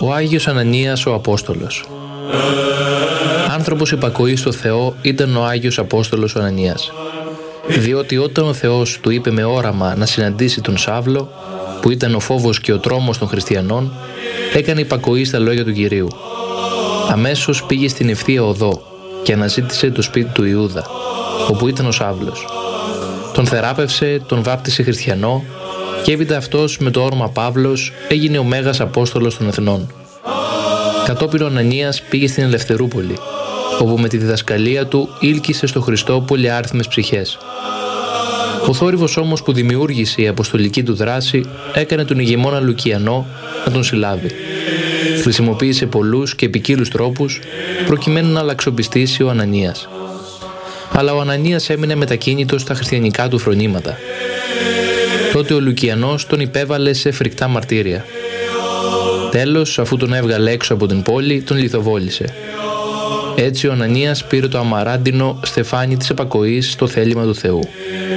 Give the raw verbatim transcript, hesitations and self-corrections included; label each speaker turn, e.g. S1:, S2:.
S1: Ο Άγιος Ανανίας ο Απόστολος. Άνθρωπος υπακοής στο Θεό ήταν ο Άγιος Απόστολος ο Ανανίας. Διότι όταν ο Θεός του είπε με όραμα να συναντήσει τον Σαύλο, που ήταν ο φόβος και ο τρόμος των χριστιανών, έκανε υπακοή στα λόγια του Κυρίου. Αμέσως πήγε στην ευθεία οδό και αναζήτησε το σπίτι του Ιούδα, όπου ήταν ο Σαύλος. Τον θεράπευσε, τον βάπτισε χριστιανό και έπειτα αυτός με το όνομα Παύλος έγινε ο Μέγας Απόστολος των Εθνών. Κατόπιν ο Ανανίας πήγε στην Ελευθερούπολη, όπου με τη διδασκαλία του ήλκησε στο Χριστό πολυάριθμες ψυχές. Ο θόρυβος όμως που δημιούργησε η αποστολική του δράση έκανε τον ηγεμόνα Λουκιανό να τον συλλάβει. Χρησιμοποίησε πολλούς και ποικίλους τρόπους προκειμένου να αλλαξοπιστήσει ο Ανανίας. Αλλά ο Ανανίας έμεινε μετακίνητος στα χριστιανικά του φρονήματα. Τότε ο Λουκιανός τον υπέβαλε σε φρικτά μαρτύρια. Τέλος, αφού τον έβγαλε έξω από την πόλη, τον λιθοβόλησε. Έτσι ο Ανανίας πήρε το αμαράντινο στεφάνι της επακοής στο θέλημα του Θεού.